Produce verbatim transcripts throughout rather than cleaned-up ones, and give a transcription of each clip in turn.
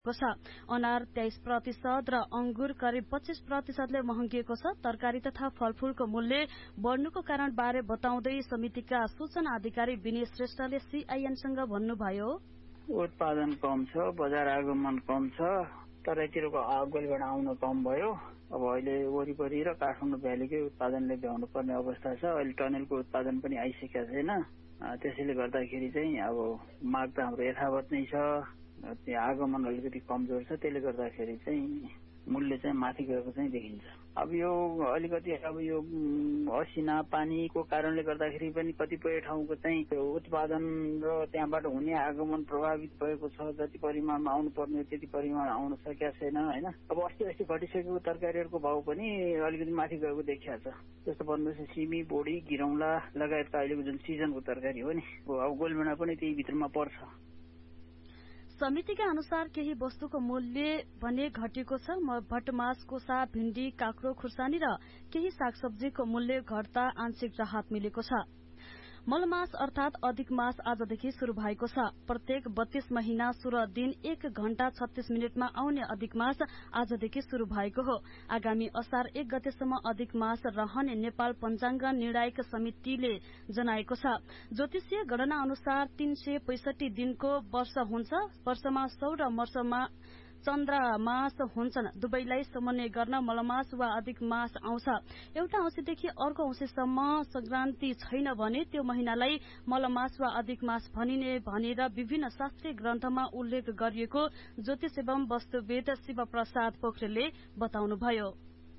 अनार तेइस प्रतिशत र अंगुर करिब पच्चीस प्रतिशतले महँगिएको छ। तरकारी तथा फलफूलको मूल्य बढ्नुको कारण बारे बताउँदै समितिका सूचना अधिकारी विनय श्रेष्ठले सीआईएनसँग भन्नुभयो, उत्पादन कम छ, बजार आगमन कम छ, तराईतिरको गोलभेडा आउन कम भयो। अब अहिले वरिपरि र काठमाडौँ भ्यालीकै उत्पादनले भ्याउनु पर्ने अवस्था छ। अहिले टनेलको उत्पादन पनि आइसकेको छैन। त्यसैले गर्दाखेरि चाहिँ अब माग त हाम्रो यथावत नै छ, त्यहाँ आगमन अलिकति कमजोर छ। त्यसले गर्दाखेरि चाहिँ मूल्य चाहिँ माथि गएको चाहिँ देखिन्छ। अब यो अलिकति अब यो असिना पानीको कारणले गर्दाखेरि पनि कतिपय ठाउँको चाहिँ उत्पादन र त्यहाँबाट हुने आगमन प्रभावित भएको छ। जति परिमाणमा आउनु पर्ने त्यति परिमाण आउन सकेका छैन हैन। अब अस्ति अस्ति घटिसकेको तरकारीहरूको भाउ पनि अलिकति माथि गएको देखिया छ। जस्तो भन्नुहोस् सिमी, बोडी, गिरौँला लगायतका अहिलेको जुन सिजनको तरकारी हो नि, अब गोलभेडा पनि त्यही भित्रमा पर्छ। समितिका अनुसार केही वस्तुको मूल्य भने घटेको छ। भटमास, कोसा, भिण्डी, काँक्रो, खुर्सानी र केही सागसब्जीको मूल्य घट्दा आंशिक राहत मिलेको छ। मलमास अर्थात अधिक मास आजदेखि शुरू भएको छ। प्रत्येक बत्तीस महिना सोह्र दिन एक घण्टा छत्तीस मिनटमा आउने अधिक मास आजदेखि शुरू भएको हो। आगामी असार एक गतेसम्म अधिक मास रहने नेपाल पञ्चाङ्ग निर्णायक समितिले जनाएको छ। ज्योतिषीय गणना अनुसार तीन सय पैंसठी दिनको वर्ष हुन्छ। वर्षमा सौर वर्षमा चन्द्रमास हुन्छन्। दुवैलाई समन्वय गर्न मलमास वा अधिक मास आउँछ। एउटा औँसीदेखि अर्को औँसीसम्म संक्रान्ति छैन भने त्यो महिनालाई मलमास वा अधिक मास भनिने भनेर विभिन्न शास्त्रीय ग्रन्थमा उल्लेख गरिएको ज्योतिष एवं वस्तुवेद शिवप्रसाद पोखरेलले बताउनुभयो।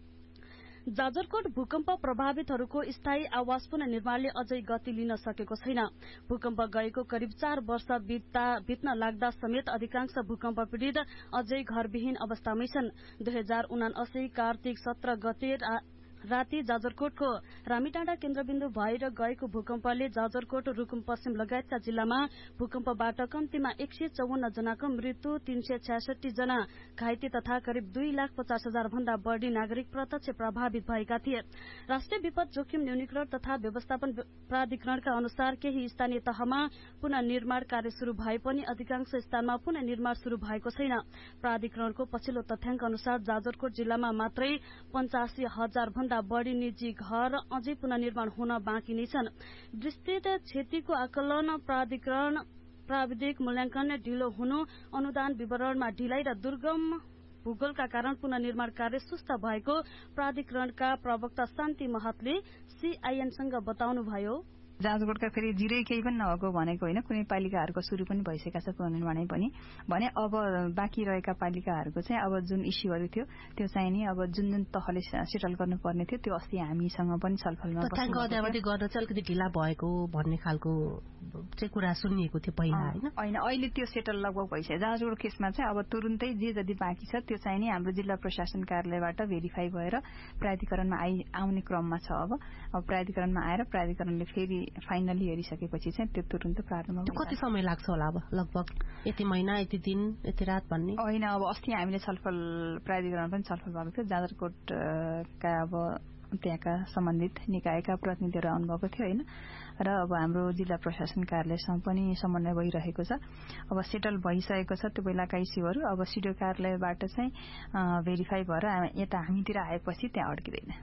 जाजरकोट भूकम्प प्रभावितहरूको स्थायी आवास पुनर्निर्माणले अझै गति लिन सकेको छैन। भूकम्प गएको करिब चार वर्ष बित्न लाग्दा समेत अधिकांश भूकम्प पीड़ित अझै घरविहीन अवस्थामै छन्। दुई हजार उनासी कार्तिक सत्र गते राति जाजरकोटको रामीटाँडा केन्द्रबिन्दु भएर गएको भूकम्पले जाजरकोट, रुकुम पश्चिम लगायतका जिल्लामा भूकम्पबाट कम्तीमा एक सय चौवन्न जनाको मृत्यु, तीन सय छ्यासठी जना घाइते तथा करिब दुई लाख पचास हजार भन्दा बढ़ी नागरिक प्रत्यक्ष प्रभावित भएका थिए। राष्ट्रिय विपद जोखिम न्यूनीकरण तथा व्यवस्थापन प्राधिकरणका अनुसार केही स्थानीय तहमा पुनर्निर्माण कार्य शुरू भए पनि अधिकांश स्थानमा पुनर्निर्माण शुरू भएको छैन। प्राधिकरणको पछिल्लो तथ्याङ्क अनुसार जाजरकोट जिल्लामा मात्रै पञ्चासी हजार भन्दा बढ़ी निजी घर अझै पुनर्निर्माण हुन बाँकी नै छन्। विस्तृत क्षतिको आकलन, प्राधिकरण प्राविधिक मूल्याङ्कन ढिलो हुनु, अनुदान विवरणमा ढिलाइ र दुर्गम भूगोलका कारण पुनर्निर्माण कार्य सुस्त भएको प्राधिकरणका प्रवक्ता शान्ति महतले सीआईएनसँग बताउनुभयो। जाजरकोटका फेरि जिरै केही पनि नभएको भनेको होइन। कुनै पालिकाहरूको शुरू पनि भइसकेका छ पुनर्निर्माणै पनि भने। अब बाँकी रहेका पालिकाहरूको चाहिँ अब जुन इस्युहरू थियो त्यो चाहिँ नि अब जुन जुन तहले सेटल गर्नुपर्ने थियो त्यो अस्ति हामीसँग पनि छलफलमा तथ्याङ्क अद्यावधि गर्न चाहिँ अलिकति ढिला भएको भन्ने खालको चाहिँ कुरा सुनिएको थियो पहिला होइन। होइन, अहिले त्यो सेटल लगभग भइसक्यो। जाजरकोट केसमा चाहिँ अब तुरुन्तै जे जति बाँकी छ त्यो चाहिँ नि हाम्रो जिल्ला प्रशासन कार्यालयबाट भेरिफाई भएर प्राधिकरणमा आइ आउने क्रममा छ। अब अब प्राधिकरणमा आएर प्राधिकरणले फेरि फाइनली हेरिसकेपछि चाहिँ त्यो तुरुन्त प्रारम्भ। कति समय लाग्छ होला अब? लगभग यति महिना, यति दिन, यति रात भन्ने होइन। अब अस्ति हामीले छलफल प्राधिकरण पनि छलफल भएको थियो। जाजरकोटका अब त्यहाँका सम्बन्धित निकायका प्रतिनिधिहरू आउनुभएको थियो होइन। र अब हाम्रो जिल्ला प्रशासन कार्यालयसँग पनि समन्वय भइरहेको छ। अब सेटल भइसकेको छ त्यो बेलाका इस्युहरू। अब सिडिओ कार्यालयबाट चाहिँ भेरिफाई भएर यता हामीतिर आएपछि त्यहाँ अड्किँदैन।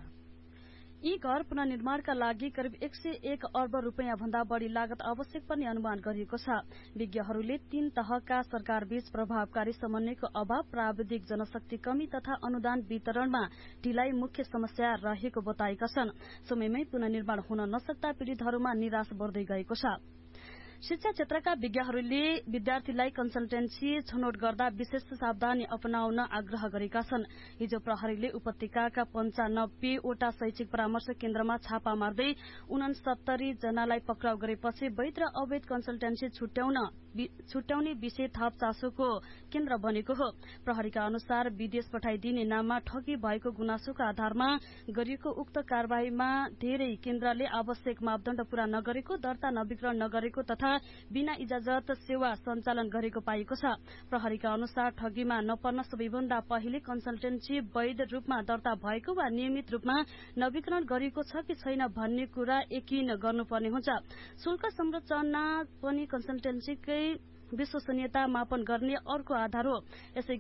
यी घर पुनर्निर्माणका लागि करिब एक सय एक अर्ब रूपियाँ भन्दा बढ़ी लागत आवश्यक पर्ने अनुमान गरिएको छ। विज्ञहरूले तीन तहका सरकारबीच प्रभावकारी समन्वयको अभाव, प्राविधिक जनशक्ति कमी तथा अनुदान वितरणमा ढिलाइ मुख्य समस्या रहेको बताएका छन्। समयमै पुनर्निर्माण हुन नसक्दा पीड़ितहरूमा निराश बढ्दै गएको छ। शिक्षा क्षेत्रका विज्ञहरूले विद्यार्थीलाई कन्सल्टेन्सी छनौट गर्दा विशेष सावधानी अपनाउन आग्रह गरेका छन्। हिजो प्रहरीले उपत्यकाका पञ्चानब्बे वटा शैक्षिक परामर्श केन्द्रमा छापा मार्दै उनसत्तरी जनालाई पक्राउ गरेपछि वैध र अवैध कन्सल्टेन्सी छुट्याउन छुट्याउने विषय थप चासोको केन्द्र बनेको हो। प्रहरीका अनुसार विदेश पठाइदिने नाममा ठगी भएको गुनासोका आधारमा गरिएको उक्त कार्यवाहीमा धेरै केन्द्रले आवश्यक मापदण्ड पूरा नगरेको, दर्ता नवीकरण नगरेको तथा बिना इजाजत सेवा सञ्चालन गरेको पाइएको छ। प्रहरीका अनुसार ठगीमा नपर्न सबैभन्दा पहिले कन्सल्टेन्सी वैध रूपमा दर्ता भएको वा नियमित रूपमा नवीकरण गरिएको छ कि छैन भन्ने कुरा यकिन गर्नुपर्ने हुन्छ। शुल्क संरचना पनि कन्सल्टेन्सीकै विश्वसनीयता मापन गर्ने अर्को आधार हो। यसै